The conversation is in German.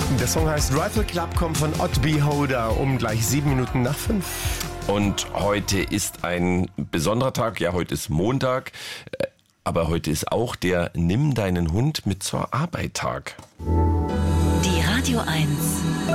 Der Song heißt Rifle Club, kommt von Odd Beholder um gleich 5:07. Und heute ist ein besonderer Tag. Ja, heute ist Montag. Aber heute ist auch der Nimm deinen Hund mit zur Arbeit Tag. Die Radio 1